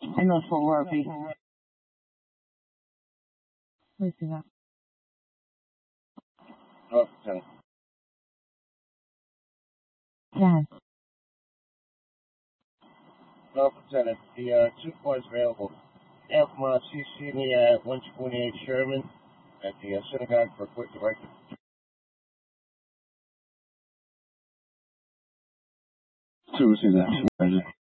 I know Fort Worth. Let me see that. Oh, Lieutenant. Yes. Oh, Lieutenant. The 2-4 is available. Have CC me at 128 Sherman at the synagogue for a quick directive. 2 see that.